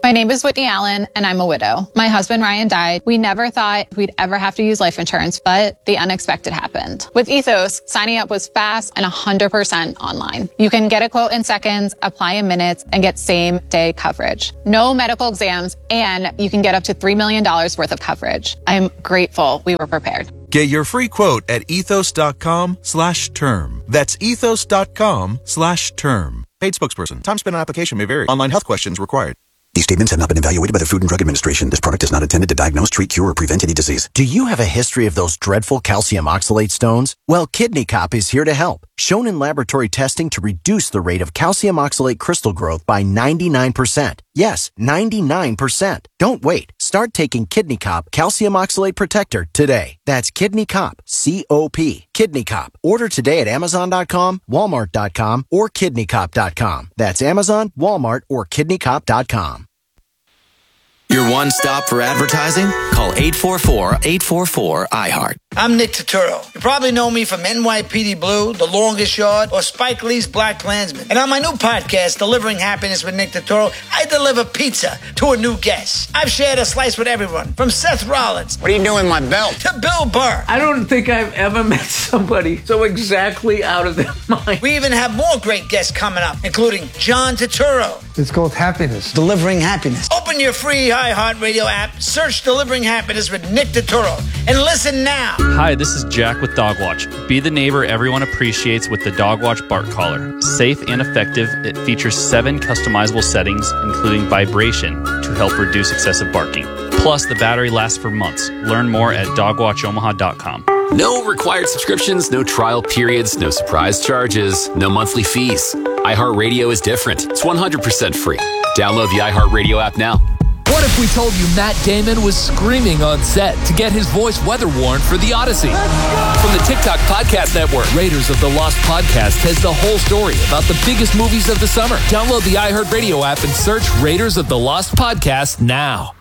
My name is Whitney Allen, and I'm a widow. My husband, Ryan, died. We never thought we'd ever have to use life insurance, but the unexpected happened. With Ethos, signing up was fast and 100% online. You can get a quote in seconds, apply in minutes, and get same-day coverage. No medical exams, and you can get up to $3 million worth of coverage. I'm grateful we were prepared. Get your free quote at ethos.com/term. That's ethos.com/term. Paid spokesperson. Time spent on application may vary. Online health questions required. These statements have not been evaluated by the Food and Drug Administration. This product is not intended to diagnose, treat, cure, or prevent any disease. Do you have a history of those dreadful calcium oxalate stones? Well, Kidney Cop is here to help. Shown in laboratory testing to reduce the rate of calcium oxalate crystal growth by 99%. Yes, 99%. Don't wait. Start taking Kidney Cop Calcium Oxalate Protector today. That's Kidney Cop, C-O-P, Kidney Cop. Order today at Amazon.com, Walmart.com, or KidneyCop.com. That's Amazon, Walmart, or KidneyCop.com. Your one stop for advertising? Call 844-844-IHEART. I'm Nick Turturro. You probably know me from NYPD Blue, The Longest Yard, or Spike Lee's Black Klansman. And on my new podcast, Delivering Happiness with Nick Turturro, I deliver pizza to a new guest. I've shared a slice with everyone, from Seth Rollins. What are you doing with my belt? To Bill Burr. I don't think I've ever met somebody so exactly out of their mind. We even have more great guests coming up, including John Turturro. It's called Happiness. Delivering Happiness. Open your free iHeartRadio app, search Delivering Happiness with Nick Turturro, and listen now. Hi, this is Jack with Dogwatch. Be the neighbor everyone appreciates with the Dogwatch Bark Collar. Safe and effective, it features 7 customizable settings, including vibration, to help reduce excessive barking. Plus, the battery lasts for months. Learn more at dogwatchomaha.com. No required subscriptions, no trial periods, no surprise charges, no monthly fees. iHeartRadio is different. It's 100% free. Download the iHeartRadio app now. What if we told you Matt Damon was screaming on set to get his voice weather worn for The Odyssey? From the TikTok Podcast Network, Raiders of the Lost Podcast has the whole story about the biggest movies of the summer. Download the iHeartRadio app and search Raiders of the Lost Podcast now.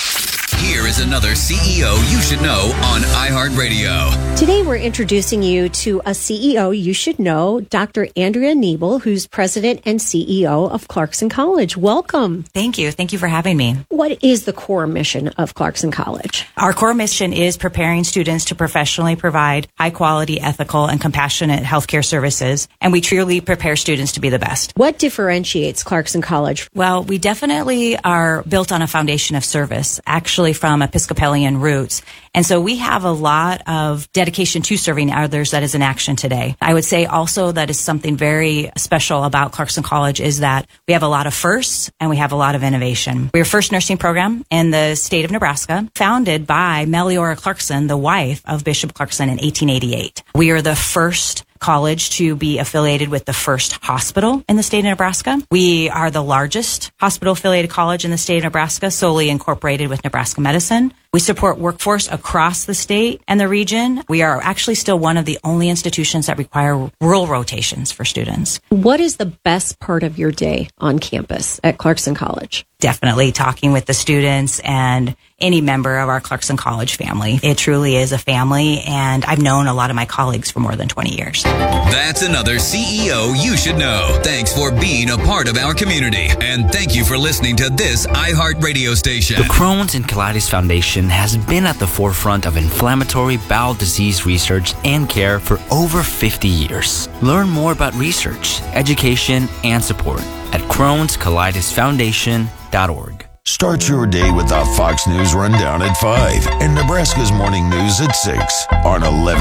Here is another CEO You Should Know on iHeartRadio. Today we're introducing you to a CEO you should know, Dr. Andrea Nebel, who's president and CEO of Clarkson College. Welcome. Thank you. Thank you for having me. What is the core mission of Clarkson College? Our core mission is preparing students to professionally provide high quality, ethical, and compassionate healthcare services, and we truly prepare students to be the best. What differentiates Clarkson College? Well, we definitely are built on a foundation of service, actually from Episcopalian roots. And so we have a lot of dedication to serving others that is in action today. I would say also that is something very special about Clarkson College is that we have a lot of firsts and we have a lot of innovation. We're first nursing program in the state of Nebraska, founded by Meliora Clarkson, the wife of Bishop Clarkson in 1888. We are the first college to be affiliated with the first hospital in the state of Nebraska. We are the largest hospital-affiliated college in the state of Nebraska, solely incorporated with Nebraska Medicine. We support workforce across the state and the region. We are actually still one of the only institutions that require rural rotations for students. What is the best part of your day on campus at Clarkson College? Definitely talking with the students and any member of our Clarkson College family. It truly is a family, and I've known a lot of my colleagues for more than 20 years. That's another CEO You Should Know. Thanks for being a part of our community, and thank you for listening to this iHeartRadio station. The Crohn's and Colitis Foundation has been at the forefront of inflammatory bowel disease research and care for over 50 years. Learn more about research, education, and support at Crohn'sColitisFoundation.org. Start your day with the Fox News Rundown at 5 and Nebraska's Morning News at 6 on 11.